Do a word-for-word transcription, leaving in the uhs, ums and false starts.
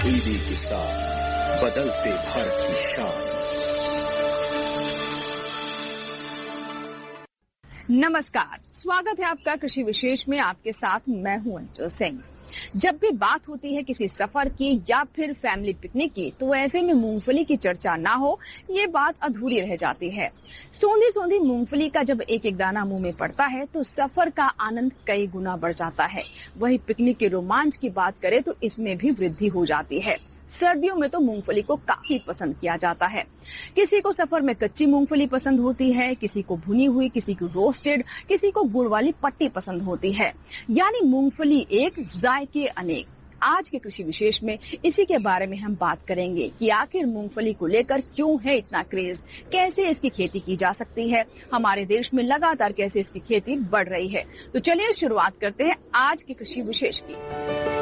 दीदी किसान, बदलते भारत की शान। नमस्कार, स्वागत है आपका कृषि विशेष में। आपके साथ मैं हूं अंजल सिंह। जब भी बात होती है किसी सफर की या फिर फैमिली पिकनिक की, तो ऐसे में मूंगफली की चर्चा ना हो ये बात अधूरी रह जाती है। सोंधी सोंधी मूंगफली का जब एक एक दाना मुंह में पड़ता है तो सफर का आनंद कई गुना बढ़ जाता है। वही पिकनिक के रोमांच की बात करें तो इसमें भी वृद्धि हो जाती है। सर्दियों में तो मूंगफली को काफी पसंद किया जाता है। किसी को सफर में कच्ची मूंगफली पसंद होती है, किसी को भुनी हुई, किसी को रोस्टेड, किसी को गुड़ वाली पट्टी पसंद होती है। यानी मूंगफली एक, जायके अनेक। आज के कृषि विशेष में इसी के बारे में हम बात करेंगे कि आखिर मूंगफली को लेकर क्यों है इतना क्रेज, कैसे इसकी खेती की जा सकती है, हमारे देश में लगातार कैसे इसकी खेती बढ़ रही है। तो चलिए शुरुआत करते हैं आज के कृषि विशेष की।